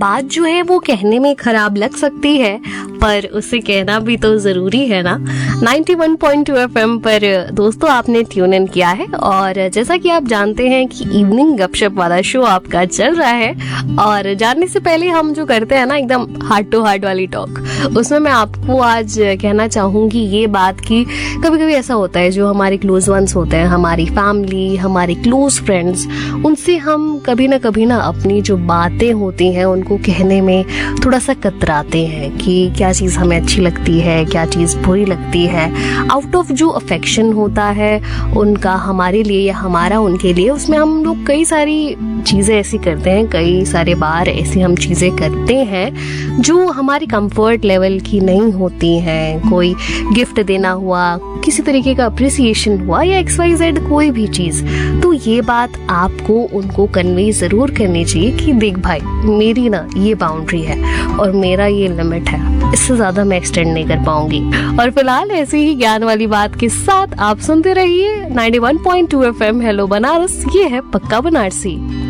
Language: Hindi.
बात जो है वो कहने में खराब लग सकती है, पर उसे कहना भी तो जरूरी है ना। 91.2 FM पर दोस्तों आपने ट्यून इन किया है, और जैसा कि आप जानते हैं कि इवनिंग गपशप वाला शो आपका चल रहा है। और जानने से पहले हम जो करते हैं ना एकदम हार्ट टू हार्ट वाली टॉक, उसमें मैं आपको आज कहना चाहूंगी ये बात कि कभी कभी ऐसा होता है, जो हमारे क्लोज वंस होते हैं, हमारी फैमिली, हमारे क्लोज फ्रेंड्स, उनसे हम कभी ना अपनी जो बातें होती हैं उनको कहने में थोड़ा सा कतराते हैं कि क्या चीज़ हमें अच्छी लगती है, क्या चीज़ बुरी लगती है। आउट ऑफ जो अफेक्शन होता है उनका हमारे लिए या हमारा उनके लिए, उसमें हम लोग कई सारी चीज़ें ऐसी करते हैं, कई सारे बार ऐसी हम चीज़ें करते हैं जो हमारी कंफर्ट लेवल की नहीं होती हैं। कोई गिफ्ट देना हुआ, किसी तरीके का अप्रिसिएशन हुआ, या XYZ कोई भी चीज़, तो ये बात आपको उनको कन्वे ज़रूर करनी चाहिए कि देख भाई, मेरी ना ये बाउंड्री है और मेरा ये लिमिट है, इससे ज़्यादा मैं एक्सटेंड नहीं कर पाऊंगी। और फिलहाल ऐसी ही ज्ञान वाली बात के साथ आप सुनते रहिए 91.2 FM हेलो बनारस, ये है पक्का बनारसी।